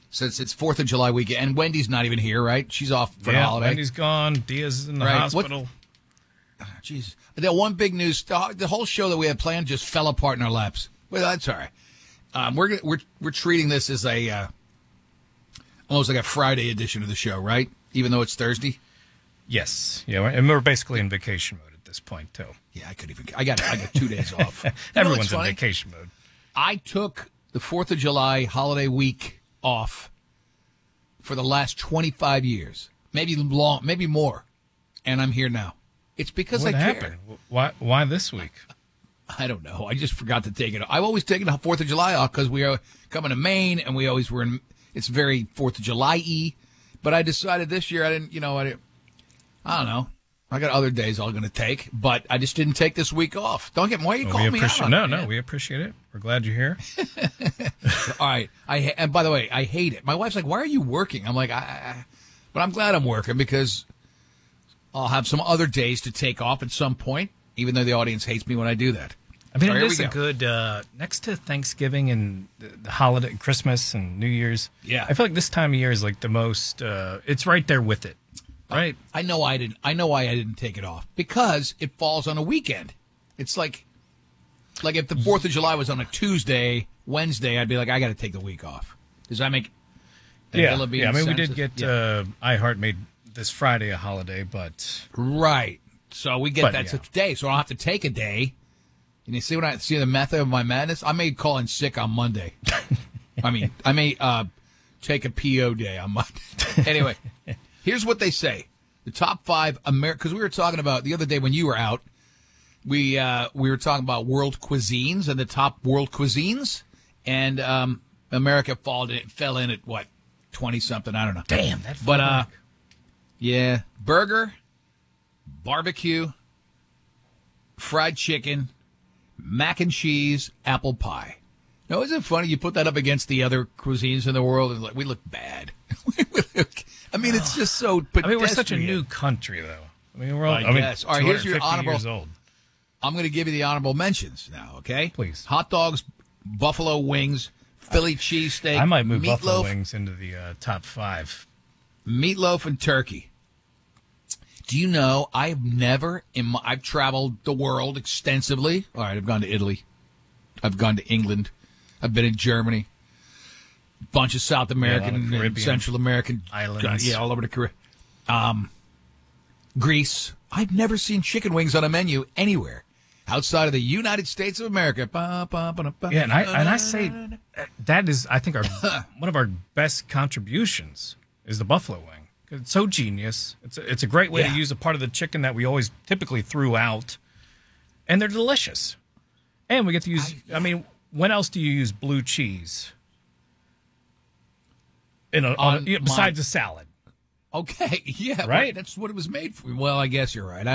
since it's 4th of July weekend. And Wendy's not even here, right? She's off for the holiday. Wendy's gone. Diaz is in the hospital. Jeez. The one big news, the whole show that we had planned just fell apart in our laps. Well, that's all right. We're treating this as a almost like a Friday edition of the show, right? Even though it's Thursday. Yes. Yeah, and we're basically in vacation mode at this point too. Yeah, I got 2 days off. Everyone's in vacation mode. I took the 4th of July holiday week off for the last 25 years, maybe more, and I'm here now. It's because What I happened? care. Why this week? I don't know. I just forgot to take it. I've always taken the 4th of July off because we are coming to Maine, and we always were in. It's very 4th of July-y. But I decided this year I don't know. I got other days I'm going to take, but I just didn't take this week off. Don't get me. Why are you calling me out on it? No, we appreciate it. We're glad you're here. All right. And by the way, I hate it. My wife's like, "Why are you working?" I'm like, but I'm glad I'm working because I'll have some other days to take off at some point, even though the audience hates me when I do that. I mean, it is a good, next to Thanksgiving and the holiday, Christmas and New Year's. Yeah. I feel like this time of year is like the most, it's right there with it. Right. I know why I didn't take it off because it falls on a weekend. It's like if the 4th of July was on a Tuesday, Wednesday, I'd be like, I got to take the week off. Does that make Yeah. I mean, we did get, iHeart made this Friday a holiday, but. Right. So we get that today, so I don't have to take a day. And you see when I see the method of my madness? I may call in sick on Monday. I may take a PO day on Monday. Anyway, here's what they say. The top 5 because we were talking about the other day when you were out, we were talking about world cuisines and the top world cuisines, and America fell in at what, 20-something, I don't know. Damn, that's but yeah, burger, barbecue, fried chicken, mac and cheese, apple pie. Now, isn't it funny? You put that up against the other cuisines in the world, and we look bad. I mean, it's just so pedestrian. I mean, we're such a new country, though. I mean, we're all, I guess. All right, here's your honorable. Years old. I'm going to give you the honorable mentions now, okay? Please. Hot dogs, buffalo wings, Philly cheesesteak. I might move meatloaf, buffalo wings into the top 5. Meatloaf and turkey. Do you know I've traveled the world extensively. All right, I've gone to Italy. I've gone to England. I've been in Germany. A bunch of South American and Central American islands. Yeah, all over the Caribbean. Greece. I've never seen chicken wings on a menu anywhere outside of the United States of America. Yeah, and I say that is, I think, one of our best contributions is the buffalo wing. It's so genius. It's a great way to use a part of the chicken that we always typically threw out, and they're delicious. And we get to use. I mean, when else do you use blue cheese? Besides a salad. Okay, yeah, right. That's what it was made for. Well, I guess you're right.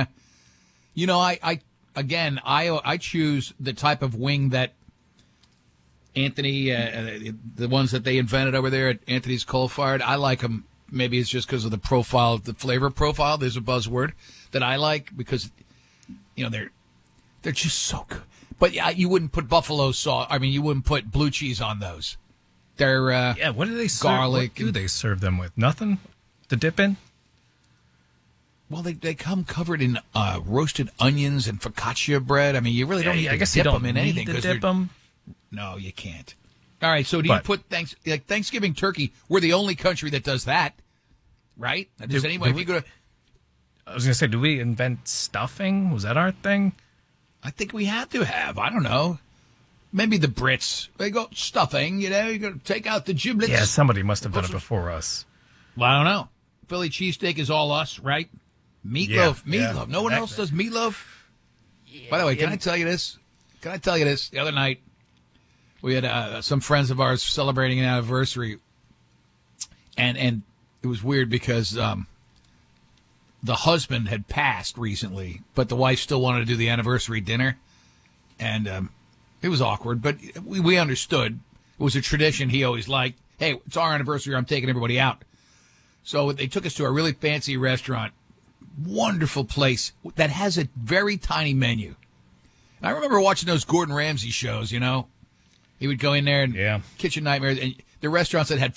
I choose the type of wing that Anthony, the ones that they invented over there at Anthony's Coal Fired. I like them. Maybe it's just because of the profile, the flavor profile. There's a buzzword that I like because, they're just so good. But you wouldn't put buffalo sauce. I mean, you wouldn't put blue cheese on those. They're What do they serve? Garlic. What do they serve them with? Nothing to dip in. Well, they come covered in roasted onions and focaccia bread. I mean, you really don't need to dip them in anything. Dip them. No, you can't. All right, so you put Thanksgiving turkey? We're the only country that does that, right? Does anyone? If you go to, I was going to say, do we invent stuffing? Was that our thing? I think we had to have. I don't know. Maybe the Brits. They go stuffing. You got to take out the giblets. Yeah, somebody must have done it before us. Well, I don't know. Philly cheesesteak is all us, right? Meatloaf. Yeah, meatloaf. No one else does meatloaf. Yeah, by the way, can I tell you this? The other night, we had some friends of ours celebrating an anniversary, and it was weird because the husband had passed recently, but the wife still wanted to do the anniversary dinner, and it was awkward, but we understood. It was a tradition he always liked. Hey, it's our anniversary. I'm taking everybody out. So they took us to a really fancy restaurant, wonderful place that has a very tiny menu. And I remember watching those Gordon Ramsay shows, He would go in there and Kitchen Nightmares, and the restaurants that had